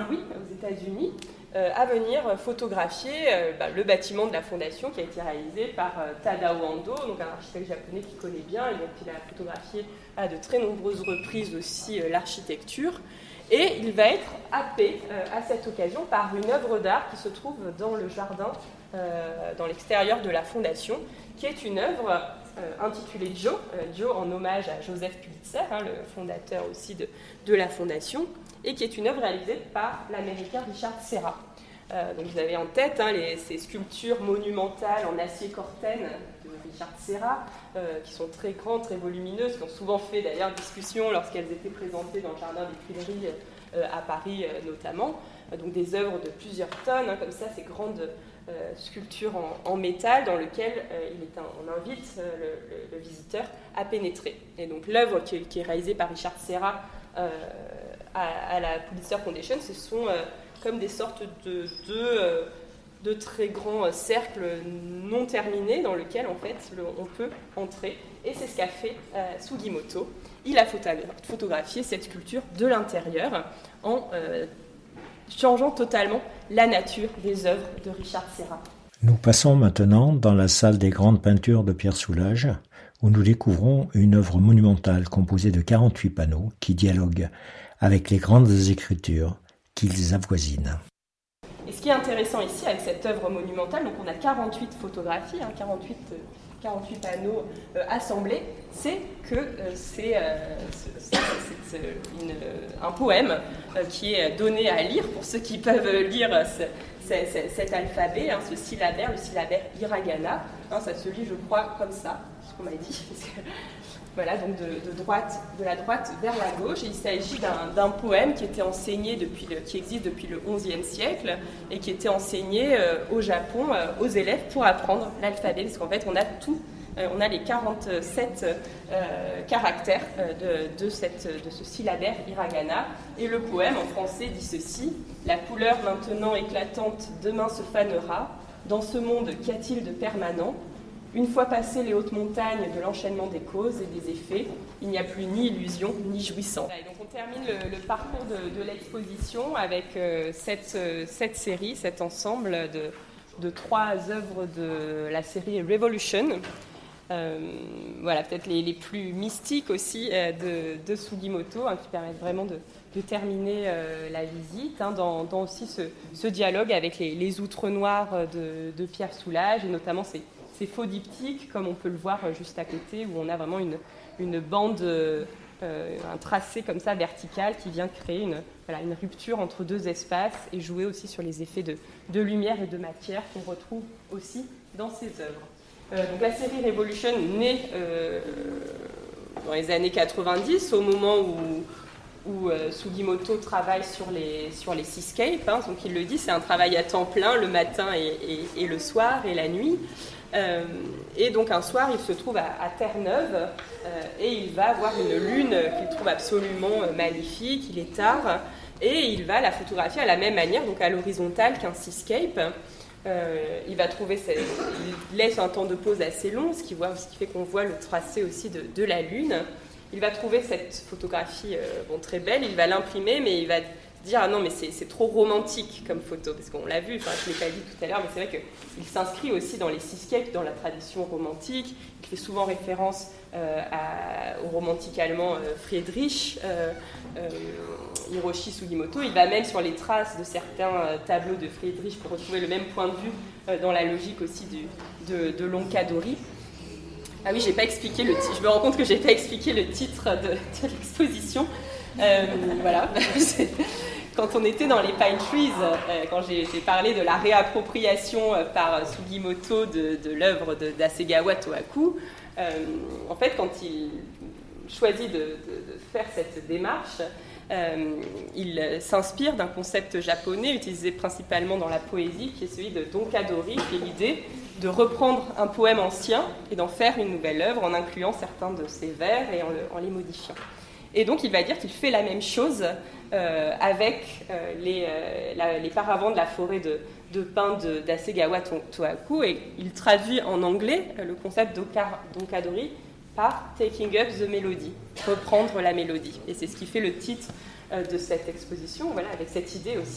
Saint-Louis, aux États-Unis, à venir photographier le bâtiment de la fondation qui a été réalisé par Tadao Ando, donc un architecte japonais qui connaît bien, et donc il a photographié à de très nombreuses reprises aussi l'architecture. Et il va être happé à cette occasion par une œuvre d'art qui se trouve dans le jardin, dans l'extérieur de la fondation, qui est une œuvre intitulée Joe, Joe en hommage à Joseph Pulitzer, le fondateur aussi de la fondation, et qui est une œuvre réalisée par l'Américain Richard Serra. Donc vous avez en tête ces sculptures monumentales en acier corten de Richard Serra, qui sont très grandes, très volumineuses, qui ont souvent fait d'ailleurs discussion lorsqu'elles étaient présentées dans le jardin des Tuileries à Paris notamment. Donc des œuvres de plusieurs tonnes, comme ça, ces grandes sculptures en métal dans lesquelles on invite le visiteur à pénétrer. Et donc l'œuvre qui est réalisée par Richard Serra à la Pulitzer Foundation, ce sont comme des sortes de très grands cercles non terminés dans lesquels en fait on peut entrer. Et c'est ce qu'a fait Sugimoto. Il a photographié cette sculpture de l'intérieur en changeant totalement la nature des œuvres de Richard Serra. Nous passons maintenant dans la salle des grandes peintures de Pierre Soulages, où nous découvrons une œuvre monumentale composée de 48 panneaux qui dialoguent avec les grandes écritures qu'ils avoisinent. Et ce qui est intéressant ici avec cette œuvre monumentale, donc on a 48 photographies, 48 panneaux assemblés, c'est que c'est un poème qui est donné à lire pour ceux qui peuvent lire cet alphabet, ce syllabaire, le syllabaire hiragana. Ça se lit, je crois, comme ça, ce qu'on m'a dit. Voilà, donc de la droite vers la gauche. Et il s'agit d'un poème qui était enseigné qui existe depuis le XIe siècle et qui était enseigné au Japon aux élèves pour apprendre l'alphabet. Parce qu'en fait, on a les 47 caractères de ce syllabaire hiragana. Et le poème en français dit ceci: la couleur maintenant éclatante demain se fanera. Dans ce monde, qu'y a-t-il de permanent? Une fois passées les hautes montagnes de l'enchaînement des causes et des effets, il n'y a plus ni illusion ni jouissance. Et donc on termine le parcours de l'exposition avec cette série, cet ensemble de 3 œuvres de la série Revolution. Voilà, peut-être les plus mystiques aussi de Sugimoto, qui permettent vraiment de terminer la visite, dans aussi ce dialogue avec les outres noires de Pierre Soulages, et notamment ces faux diptyques, comme on peut le voir juste à côté, où on a vraiment une bande, un tracé comme ça vertical qui vient créer une rupture entre 2 espaces et jouer aussi sur les effets de lumière et de matière qu'on retrouve aussi dans ces œuvres. Donc la série Revolution naît dans les années 90, au moment où Sugimoto travaille sur les seascapes. Donc il le dit, c'est un travail à temps plein, le matin et le soir et la nuit. Et donc un soir, il se trouve à Terre-Neuve et il va voir une lune qu'il trouve absolument magnifique. Il est tard et il va la photographier à la même manière, donc à l'horizontale qu'un seascape. Il va trouver, il laisse un temps de pause assez long, ce qui fait qu'on voit le tracé aussi de la lune. Il va trouver cette photographie très belle, il va l'imprimer, mais il va dire ah non mais c'est trop romantique comme photo, parce qu'on l'a vu, je ne l'ai pas dit tout à l'heure, mais c'est vrai qu'il s'inscrit aussi dans les seascapes, dans la tradition romantique. Il fait souvent référence au romantique allemand Friedrich Hiroshi Sugimoto. Il va même sur les traces de certains tableaux de Friedrich pour retrouver le même point de vue dans la logique aussi de l'Onkadori. Ah oui, j'ai pas expliqué le titre. Je me rends compte que j'ai pas expliqué le titre de l'exposition. Voilà. Quand on était dans les Pine Trees, quand j'ai parlé de la réappropriation par Sugimoto de l'œuvre d'Hasegawa Tohaku, en fait, quand il choisit de faire cette démarche, il s'inspire d'un concept japonais utilisé principalement dans la poésie, qui est celui de Donkadori, qui est l'idée de reprendre un poème ancien et d'en faire une nouvelle œuvre en incluant certains de ses vers et en les modifiant. Et donc il va dire qu'il fait la même chose avec les paravents de la forêt de pins d'Hasegawa Tohaku, et il traduit en anglais le concept d'Onkadori par « taking up the melody », reprendre la mélodie. Et c'est ce qui fait le titre de cette exposition, voilà, avec cette idée